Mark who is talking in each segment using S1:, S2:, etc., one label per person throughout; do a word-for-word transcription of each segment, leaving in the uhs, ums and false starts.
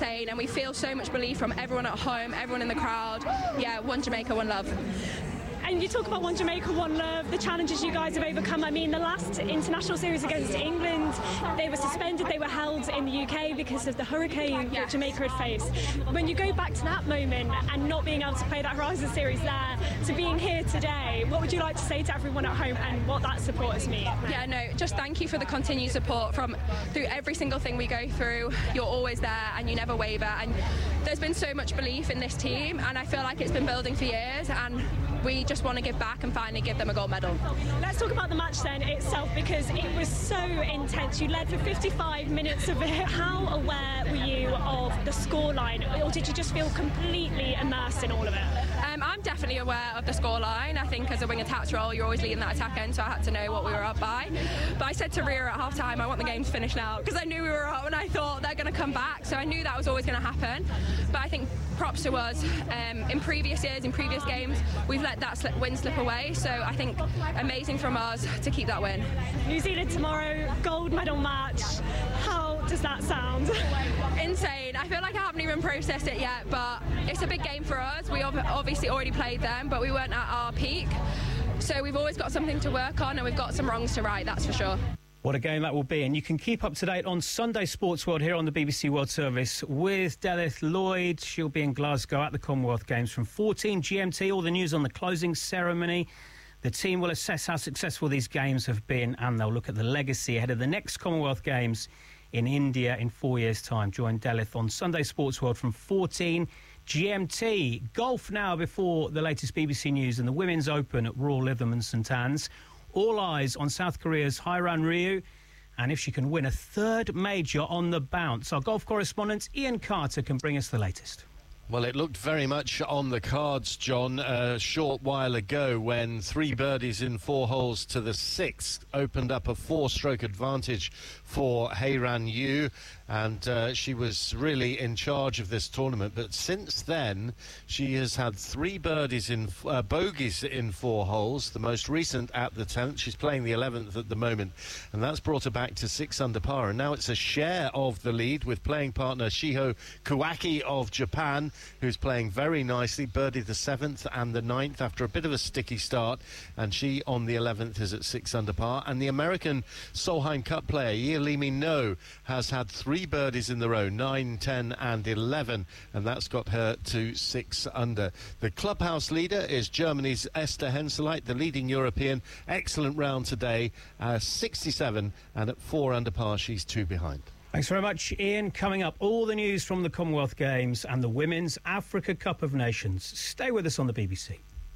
S1: insane, and we feel so much belief from everyone at home, everyone in the crowd. Yeah, one Jamaica, one love.
S2: And you talk about One Jamaica, One Love, the challenges you guys have overcome. I mean, the last international series against England, they were suspended, they were held in the U K because of the hurricane that Jamaica had faced. When you go back to that moment and not being able to play that Horizon series there, to being here today, what would you like to say to everyone at home and what that support has meant?
S1: Yeah, no, just thank you for the continued support from through every single thing we go through. You're always there and you never waver, and there's been so much belief in this team, and I feel like it's been building for years, and we just want to give back and finally give them a gold medal.
S2: Let's talk about the match then itself, because it was so intense. You led for fifty-five minutes of it. How aware were you of the scoreline, or did you just feel completely immersed in all of it?
S1: Um, I'm definitely aware of the scoreline. I think as a wing attack role, you're always leading that attack end, so I had to know what we were up by. But I said to Ria at half time, I want the game to finish now, because I knew we were up and I thought they're going to come back, so I knew that was always going to happen. But I think props to us. Um, in previous years, in previous games, we've let that slip, win slip away, so I think amazing from us to keep that win.
S2: New Zealand tomorrow, gold medal match. How does that sound?
S1: Insane. I feel like I haven't even processed it yet, but it's a big game for us. We obviously already played them, but we weren't at our peak, so we've always got something to work on, and we've got some wrongs to right, that's for sure.
S3: What a game that will be. And you can keep up to date on Sunday Sports World here on the B B C World Service with Delith Lloyd. She'll be in Glasgow at the Commonwealth Games from fourteen G M T. All the news on the closing ceremony. The team will assess how successful these games have been, and they'll look at the legacy ahead of the next Commonwealth Games in India in four years' time. Join Delith on Sunday Sports World from fourteen G M T. Golf now before the latest B B C News and the Women's Open at Royal Lytham and St Anne's. All eyes on South Korea's Hairan Ryu, and if she can win a third major on the bounce. Our golf correspondent Ian Carter can bring us the latest.
S4: Well, it looked very much on the cards, John, a short while ago when three birdies in four holes to the sixth opened up a four-stroke advantage for Hairan Ryu, and uh, she was really in charge of this tournament. But since then, she has had three birdies in uh, bogeys in four holes, the most recent at the tenth. She's playing the eleventh at the moment, and that's brought her back to six under par. And now it's a share of the lead with playing partner Shiho Kawaki of Japan, who's playing very nicely, birdied the seventh and the ninth after a bit of a sticky start, and she on the eleventh is at six under par. And the American Solheim Cup player Yealimi No has had three birdies in the row, nine, ten and eleven, and that's got her to six under. The clubhouse leader is Germany's Esther Henseleit, the leading European. Excellent round today, uh, sixty-seven, and at four under par she's two behind.
S3: Thanks very much, Ian. Coming up, all the news from the Commonwealth Games and the Women's Africa Cup of Nations. Stay with us on the B B C.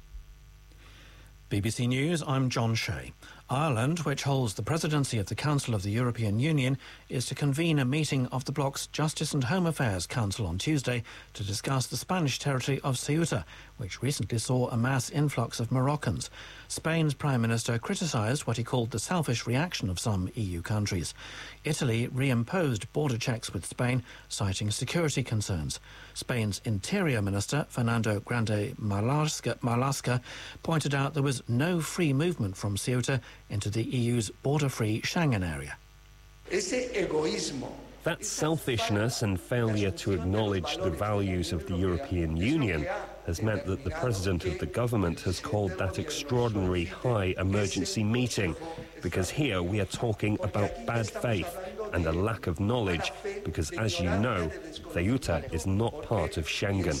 S5: B B C News, I'm John Shea. Ireland, which holds the presidency of the Council of the European Union, is to convene a meeting of the bloc's Justice and Home Affairs Council on Tuesday to discuss the Spanish territory of Ceuta, which recently saw a mass influx of Moroccans. Spain's Prime Minister criticised what he called the selfish reaction of some E U countries. Italy reimposed border checks with Spain, citing security concerns. Spain's Interior Minister, Fernando Grande Marlaska, Marlaska, pointed out there was no free movement from Ceuta into the E U's border-free Schengen area.
S6: That selfishness and failure to acknowledge the values of the European Union has meant that the President of the government has called that extraordinary high emergency meeting, because here we are talking about bad faith and a lack of knowledge, because, as you know, Ceuta is not part of Schengen.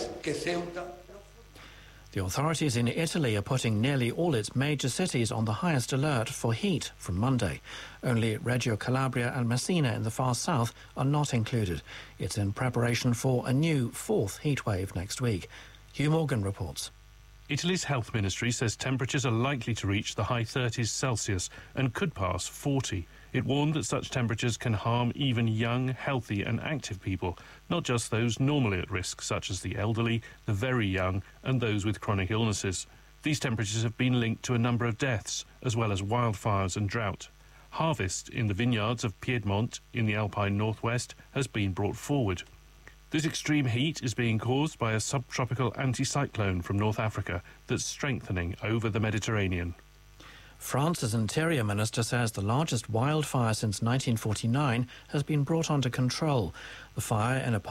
S5: The authorities in Italy are putting nearly all its major cities on the highest alert for heat from Monday. Only Reggio Calabria and Messina in the far south are not included. It's in preparation for a new fourth heatwave next week. Hugh Morgan reports.
S7: Italy's health ministry says temperatures are likely to reach the high thirties Celsius and could pass forty. It warned that such temperatures can harm even young, healthy and active people, not just those normally at risk, such as the elderly, the very young and those with chronic illnesses. These temperatures have been linked to a number of deaths, as well as wildfires and drought. Harvest in the vineyards of Piedmont in the Alpine northwest has been brought forward. This extreme heat is being caused by a subtropical anticyclone from North Africa that's strengthening over the Mediterranean.
S5: France's Interior Minister says the largest wildfire since nineteen forty-nine has been brought under control. The fire in a